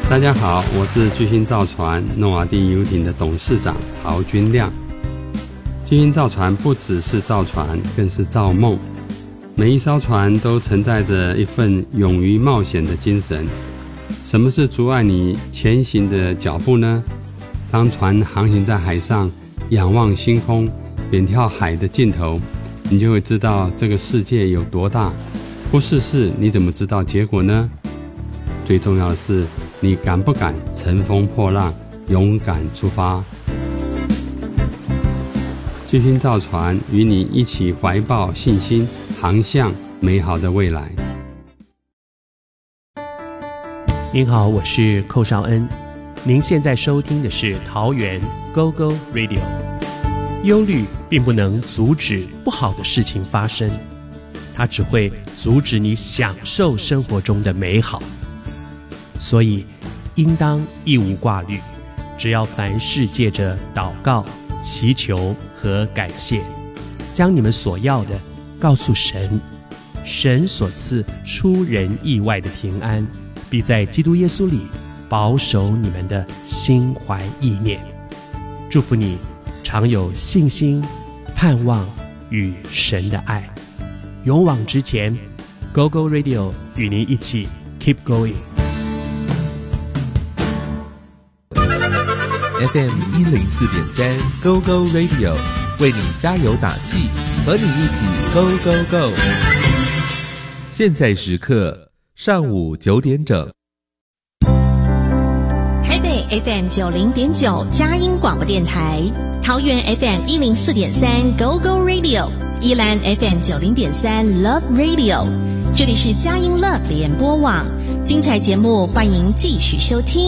大家好，我是巨星造船诺瓦第游艇的董事长陶君亮。巨星造船不只是造船，更是造梦。每一艘船都承载着一份勇于冒险的精神。什么是阻碍你前行的脚步呢？当船航行在海上，仰望星空，远眺海的尽头，你就会知道这个世界有多大。不试试，你怎么知道结果呢？最重要的是，你敢不敢乘风破浪，勇敢出发？巨星造船与你一起怀抱信心，航向美好的未来。 您好，我是寇绍恩。您现在收听的是桃园 GoGo Radio。 忧虑并不能阻止不好的事情发生，它只会阻止你享受生活中的美好。所以应当一无挂虑，只要凡事借着祷告、祈求和感谢，将你们所要的告诉神，神所赐出人意外的平安，必在基督耶稣里保守你们的心怀意念。祝福你常有信心、盼望与神的爱，勇往直前。 GoGo Radio 与您一起 Keep Going。 FM 104.3 GoGo Radio 为你加油打气，和你一起 Go Go Go。 现在时刻上午9点整。 台北 FM 90.9 佳音广播电台，桃园 FM 104.3 GoGo Radio， 宜兰 FM 90.3 Love Radio。这里是佳音 Love 联播网，精彩节目欢迎继续收听。